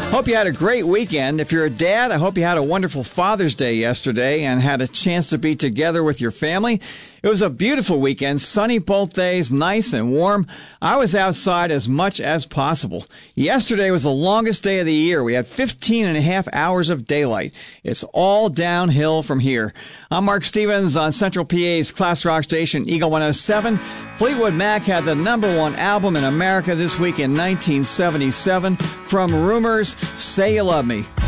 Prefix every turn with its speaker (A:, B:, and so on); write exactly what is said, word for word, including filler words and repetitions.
A: Hope you had a great weekend. If you're a dad, I hope you had a wonderful Father's Day yesterday and had a chance to be together with your family. It was a beautiful weekend, sunny both days, nice and warm. I was outside as much as possible. Yesterday was the longest day of the year. We had fifteen and a half hours of daylight. It's all downhill from here. I'm Mark Stevens on Central P A's class rock station, Eagle one oh seven. Fleetwood Mac had the number one album in America this week in nineteen seventy-seven. From Rumors, Say You Love Me.